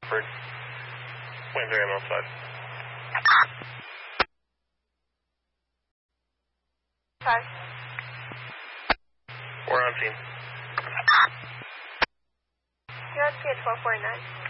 Bird. Winds are outside. Five. We're on scene. You're on scene 1249.